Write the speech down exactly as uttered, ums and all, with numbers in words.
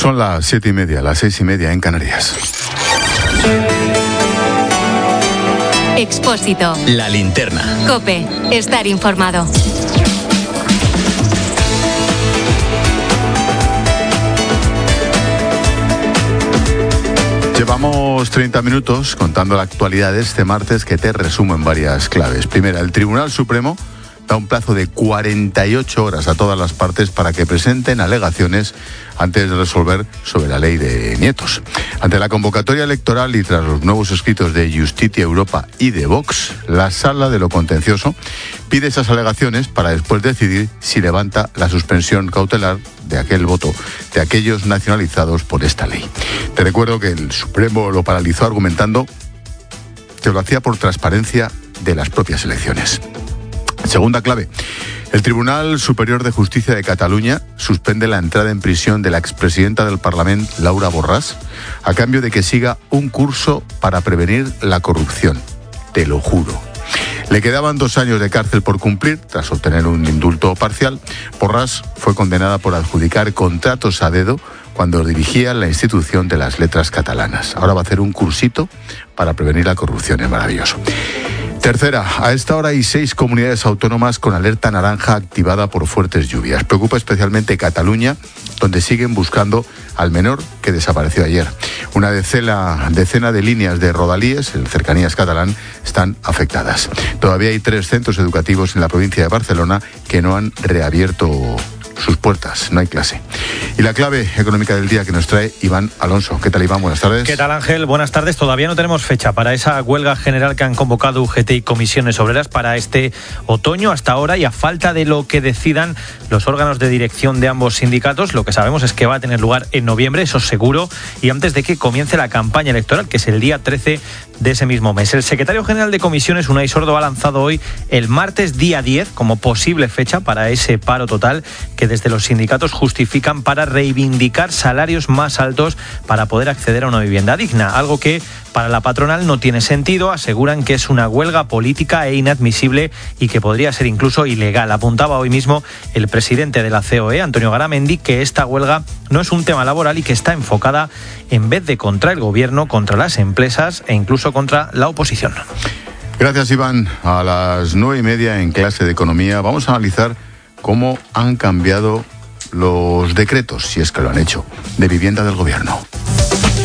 Son las siete y media, las seis y media en Canarias. Expósito. La linterna. COPE. Estar informado. Llevamos treinta minutos contando la actualidad de este martes, que te resumo en varias claves. Primera, el Tribunal Supremo da un plazo de cuarenta y ocho horas a todas las partes para que presenten alegaciones antes de resolver sobre la ley de nietos. Ante la convocatoria electoral y tras los nuevos escritos de Justicia Europa y de Vox, la Sala de lo Contencioso pide esas alegaciones para después decidir si levanta la suspensión cautelar de aquel voto de aquellos nacionalizados por esta ley. Te recuerdo que el Supremo lo paralizó argumentando que lo hacía por transparencia de las propias elecciones. Segunda clave. El Tribunal Superior de Justicia de Cataluña suspende la entrada en prisión de la expresidenta del Parlamento, Laura Borràs, a cambio de que siga un curso para prevenir la corrupción. Te lo juro. Le quedaban dos años de cárcel por cumplir, tras obtener un indulto parcial. Borràs fue condenada por adjudicar contratos a dedo cuando dirigía la institución de las letras catalanas. Ahora va a hacer un cursito para prevenir la corrupción. Es maravilloso. Tercera, a esta hora hay seis comunidades autónomas con alerta naranja activada por fuertes lluvias. Preocupa especialmente Cataluña, donde siguen buscando al menor que desapareció ayer. Una decena, decena de líneas de rodalíes, el Cercanías catalán, están afectadas. Todavía hay tres centros educativos en la provincia de Barcelona que no han reabierto sus puertas, no hay clase. Y la clave económica del día que nos trae Iván Alonso. ¿Qué tal, Iván? Buenas tardes. ¿Qué tal, Ángel? Buenas tardes. Todavía no tenemos fecha para esa huelga general que han convocado U G T y comisiones obreras para este otoño. Hasta ahora, y a falta de lo que decidan los órganos de dirección de ambos sindicatos, lo que sabemos es que va a tener lugar en noviembre, eso seguro, y antes de que comience la campaña electoral, que es el día trece de ese mismo mes. El secretario general de comisiones, Unai Sordo, ha lanzado hoy el martes día diez como posible fecha para ese paro total que desde los sindicatos justifican para reivindicar salarios más altos para poder acceder a una vivienda digna, algo que para la patronal no tiene sentido. Aseguran que es una huelga política e inadmisible y que podría ser incluso ilegal. Apuntaba hoy mismo el presidente de la C O E, Antonio Garamendi, que esta huelga no es un tema laboral y que está enfocada en vez de contra el gobierno, contra las empresas e incluso contra la oposición. Gracias, Iván. A las nueve y media en clase de economía vamos a analizar cómo han cambiado los decretos, si es que lo han hecho, de vivienda del gobierno.